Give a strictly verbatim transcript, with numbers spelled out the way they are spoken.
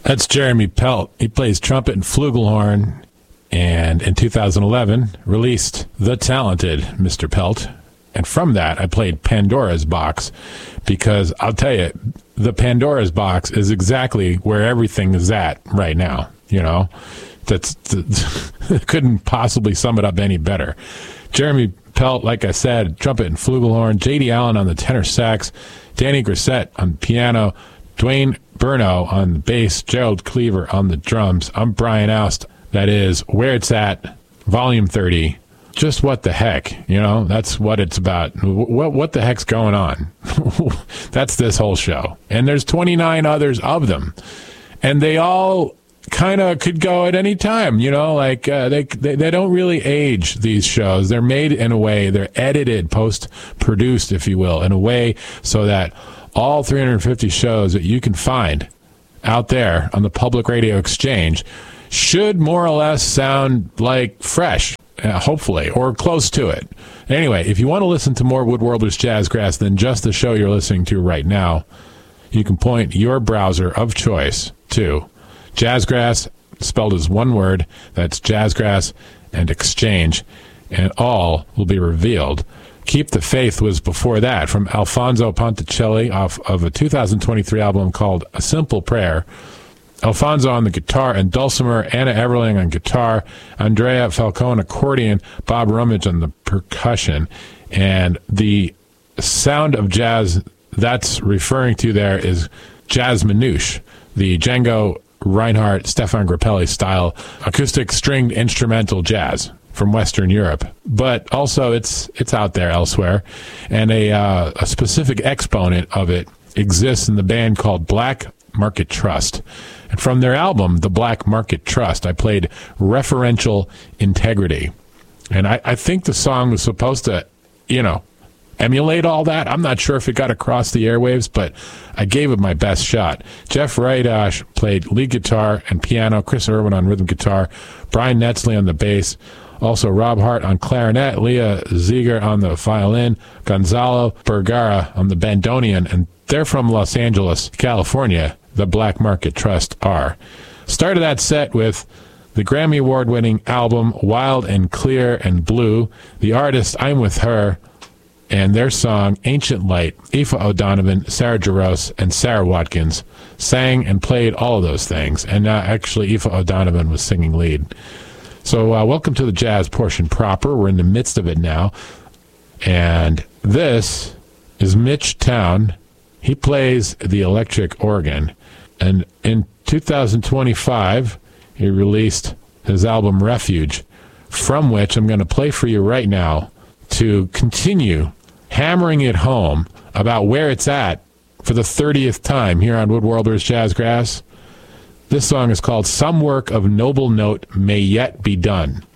That's Jeremy Pelt. He plays trumpet and flugelhorn, and in two thousand eleven released The Talented Mister Pelt. And from that, I played Pandora's Box, because I'll tell you, the Pandora's Box is exactly where everything is at right now. You know, that's, that's couldn't possibly sum it up any better. Jeremy Pelt, like I said, trumpet and flugelhorn. J D Allen on the tenor sax. Danny Grissett on piano. Dwayne Burno on the bass. Gerald Cleaver on the drums. I'm Brian Oust. That is Where It's At, Volume thirty. Just what the heck, you know, that's what it's about. What what the heck's going on? That's this whole show. And there's twenty-nine others of them. And they all kind of could go at any time, you know, like uh, they, they they don't really age, these shows. They're made in a way, they're edited, post-produced, if you will, in a way so that all three hundred fifty shows that you can find out there on the public radio exchange should more or less sound like fresh. Uh, hopefully, or close to it. Anyway, if you want to listen to more Woodworlders Jazzgrass than just the show you're listening to right now, you can point your browser of choice to Jazzgrass, spelled as one word. That's Jazzgrass and Exchange, and all will be revealed. Keep the Faith was before that, from Alfonso Ponticelli, off of a two thousand twenty-three album called A Simple Prayer. Alfonso on the guitar and dulcimer, Anna Everling on guitar, Andrea Falcone accordion, Bob Rummage on the percussion. And the sound of jazz that's referring to there is jazz manouche, the Django Reinhardt, Stefan Grappelli style acoustic stringed instrumental jazz from Western Europe. But also it's it's out there elsewhere. And a, uh, a specific exponent of it exists in the band called Black Market Trust. And from their album, The Black Market Trust, I played Referential Integrity. And I, I think the song was supposed to, you know, emulate all that. I'm not sure if it got across the airwaves, but I gave it my best shot. Jeff Raidash played lead guitar and piano, Chris Irwin on rhythm guitar, Brian Netzley on the bass, also Rob Hart on clarinet, Leah Ziegler on the violin, Gonzalo Bergara on the bandoneon, and they're from Los Angeles, California. The Black Market Trust are. Started that set with the Grammy Award-winning album Wild and Clear and Blue, the artist I'm With Her, and their song Ancient Light. Aoife O'Donovan, Sarah Jarosz, and Sarah Watkins sang and played all of those things. And uh, actually, Aoife O'Donovan was singing lead. So uh, welcome to the jazz portion proper. We're in the midst of it now. And this is Mitch Town. He plays the electric organ. And in two thousand twenty-five, he released his album Refuge, from which I'm going to play for you right now to continue hammering it home about where it's at for the thirtieth time here on Woodworlders Jazzgrass. This song is called Some Work of Noble Note May Yet Be Done.